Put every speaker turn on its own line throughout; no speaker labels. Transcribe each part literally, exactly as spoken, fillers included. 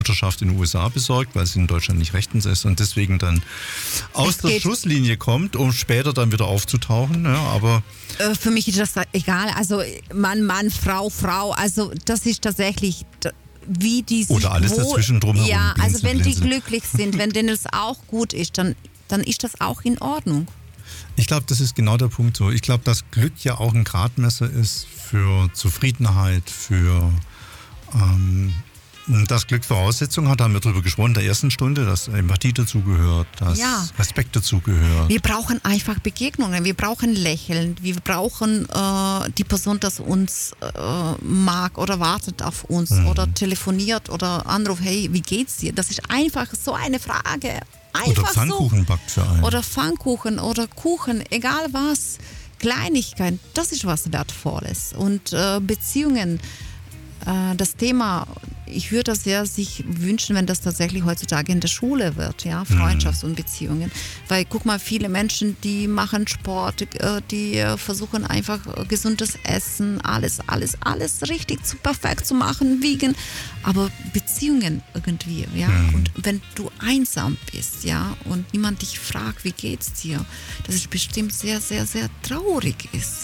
Mutterschaft in den U S A besorgt, weil sie in Deutschland nicht rechtens ist und deswegen dann aus der Schusslinie kommt, um später dann wieder aufzutauchen. Ja, aber
äh, für mich ist das egal. Also Mann, Mann, Frau, Frau. Also das ist tatsächlich wie die sich
oder alles
wo,
dazwischen drumherum.
Ja,
Blinzel,
also wenn
Blinzel.
die glücklich sind, wenn denen es auch gut ist, dann, dann ist das auch in Ordnung.
Ich glaube, das ist genau der Punkt so. Ich glaube, dass Glück ja auch ein Gradmesser ist für Zufriedenheit, für ähm, dass Glück Voraussetzungen hat, da haben wir darüber gesprochen in der ersten Stunde, dass Empathie dazugehört, dass
ja.
Respekt dazugehört.
Wir brauchen einfach Begegnungen, wir brauchen Lächeln, wir brauchen äh, die Person, das uns äh, mag oder wartet auf uns mhm. oder telefoniert oder anruft, hey, wie geht's dir? Das ist einfach so eine Frage. Einfach
oder Pfannkuchen
so.
backt für einen.
Oder Pfannkuchen oder Kuchen, egal was. Kleinigkeiten, das ist was Wertvolles. Und äh, Beziehungen, äh, das Thema, ich würde das sehr sich wünschen, wenn das tatsächlich heutzutage in der Schule wird, ja, Freundschafts- und Beziehungen. Weil guck mal, viele Menschen, die machen Sport, äh, die äh, versuchen einfach äh, gesundes Essen, alles, alles, alles richtig zu perfekt zu machen, wiegen. Aber Beziehungen irgendwie, ja. Mhm. Und wenn du einsam bist, ja, und niemand dich fragt, wie geht's dir, das ist bestimmt sehr, sehr, sehr traurig ist.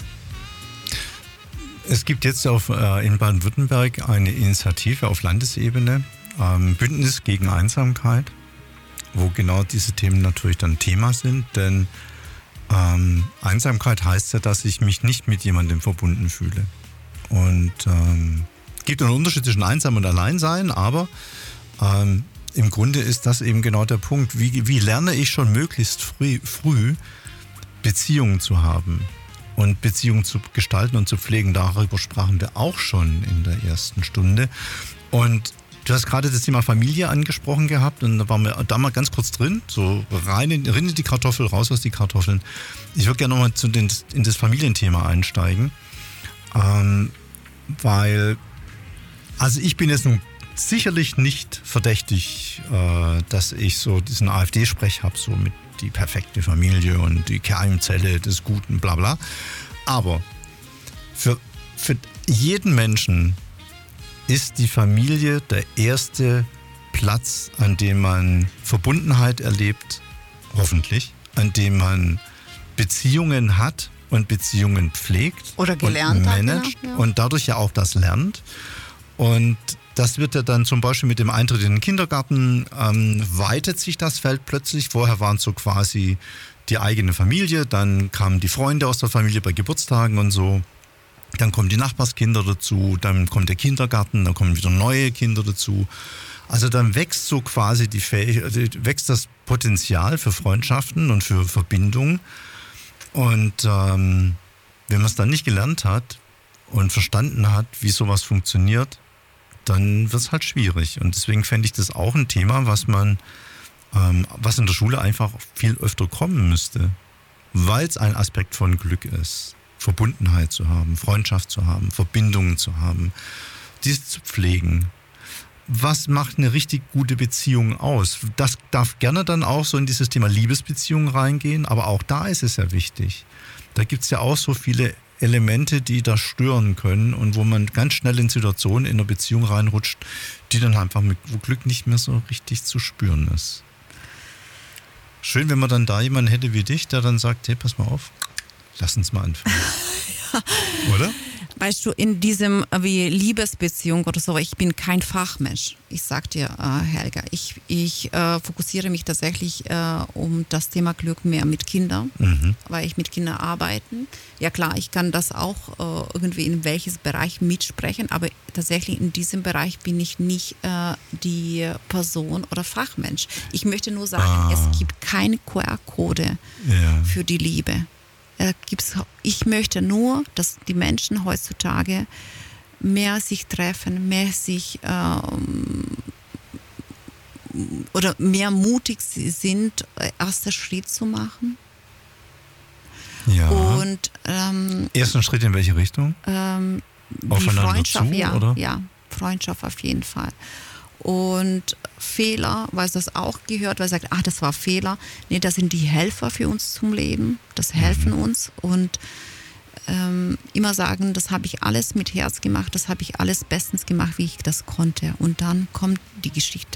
Es gibt jetzt auf, äh, in Baden-Württemberg eine Initiative auf Landesebene, ähm, Bündnis gegen Einsamkeit, wo genau diese Themen natürlich dann Thema sind, denn ähm, Einsamkeit heißt ja, dass ich mich nicht mit jemandem verbunden fühle. Und ähm, es gibt einen Unterschied zwischen einsam und Alleinsein, aber ähm, im Grunde ist das eben genau der Punkt. Wie, wie lerne ich schon möglichst früh, früh Beziehungen zu haben? Und Beziehungen zu gestalten und zu pflegen, darüber sprachen wir auch schon in der ersten Stunde. Und du hast gerade das Thema Familie angesprochen gehabt und da waren wir da mal ganz kurz drin, so rein in, rein in die Kartoffel, raus aus die Kartoffeln. Ich würde gerne nochmal zu den, in das Familienthema einsteigen, ähm, weil, also ich bin jetzt nun sicherlich nicht verdächtig, äh, dass ich so diesen AfD-Sprech habe, so mit die perfekte Familie und die Keimzelle des Guten, bla bla. Aber für, für jeden Menschen ist die Familie der erste Platz, an dem man Verbundenheit erlebt, hoffentlich, an dem man Beziehungen hat und Beziehungen pflegt.
Oder gelernt
und
hat.
managt
Ja, ja.
Und dadurch ja auch das lernt. Und das wird ja dann zum Beispiel mit dem Eintritt in den Kindergarten, ähm, weitet sich das Feld plötzlich. Vorher waren es so quasi die eigene Familie, dann kamen die Freunde aus der Familie bei Geburtstagen und so. Dann kommen die Nachbarskinder dazu, dann kommt der Kindergarten, dann kommen wieder neue Kinder dazu. Also dann wächst so quasi die Fähigkeit, wächst das Potenzial für Freundschaften und für Verbindungen. Und ähm, wenn man es dann nicht gelernt hat und verstanden hat, wie sowas funktioniert, dann wird es halt schwierig. Und deswegen fände ich das auch ein Thema, was man, ähm, was in der Schule einfach viel öfter kommen müsste, weil es ein Aspekt von Glück ist, Verbundenheit zu haben, Freundschaft zu haben, Verbindungen zu haben, dies zu pflegen. Was macht eine richtig gute Beziehung aus? Das darf gerne dann auch so in dieses Thema Liebesbeziehungen reingehen, aber auch da ist es ja wichtig. Da gibt es ja auch so viele Elemente, die das stören können und wo man ganz schnell in Situationen in einer Beziehung reinrutscht, die dann einfach mit wo Glück nicht mehr so richtig zu spüren ist. Schön, wenn man dann da jemanden hätte wie dich, der dann sagt, hey, pass mal auf, lass uns mal anfangen. Ja. Oder?
Weißt du, in diesem wie Liebesbeziehung oder so, ich bin kein Fachmensch. Ich sag dir, äh, Helga, ich, ich äh, fokussiere mich tatsächlich äh, um das Thema Glück mehr mit Kindern, mhm. weil ich mit Kindern arbeite. Ja klar, ich kann das auch äh, irgendwie in welches Bereich mitsprechen, aber tatsächlich in diesem Bereich bin ich nicht äh, die Person oder Fachmensch. Ich möchte nur sagen, ah. es gibt keine Q R-Code ja. für die Liebe. Gibt's, ich möchte nur, dass die Menschen heutzutage mehr sich treffen, mehr sich ähm, oder mehr mutig sind, erster Schritt zu machen.
Ja.
Und ähm,
ersten Schritt in welche Richtung?
Ähm,
Aufeinander
Freundschaft,
zu,
ja,
oder?
Ja, Freundschaft auf jeden Fall. Und Fehler, weil es das auch gehört, weil es sagt, ah, das war Fehler. Nee, das sind die Helfer für uns zum Leben. Das helfen mhm. uns. Und ähm, immer sagen, das habe ich alles mit Herz gemacht, das habe ich alles bestens gemacht, wie ich das konnte. Und dann kommt die Geschichte.